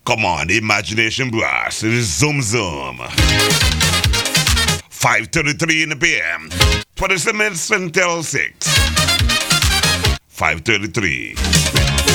Come on, imagination blast. Zoom zoom. 5:33 in the PM. 27 minutes until 6. 5:33.